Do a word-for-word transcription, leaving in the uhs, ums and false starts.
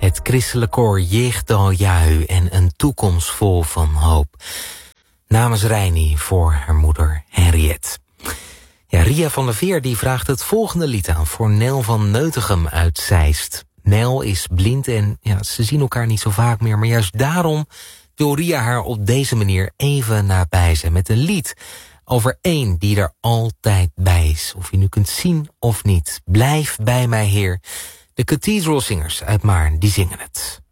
Het christelijk koor Jegdal Jahu en een toekomst vol van hoop. Namens Reini voor haar moeder Henriette. Ja, Ria van der Veer die vraagt het volgende lied aan voor Nel van Neutegem uit Zeist. Nel is blind en ja, ze zien elkaar niet zo vaak meer, maar juist daarom wil Ria haar op deze manier even nabij zijn met een lied over één die er altijd bij is. Of je nu kunt zien of niet. Blijf bij mij, Heer. De Cathedral Singers uit Maarn, die zingen het.